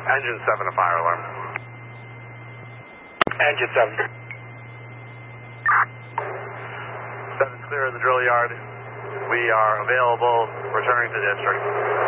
Engine 7 to fire alarm. Engine 7. 7's clear of the drill yard. We are available, returning to district.